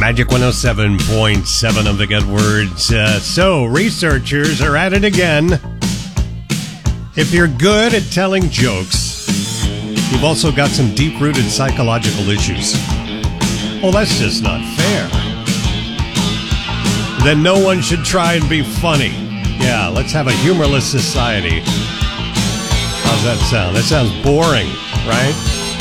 Magic 107.7 of the good words. So, researchers are at it again. If you're good at telling jokes, you've also got some deep-rooted psychological issues. Well, that's just not fair. Then no one should try and be funny. Yeah, let's have a humorless society. How's that sound? That sounds boring, right?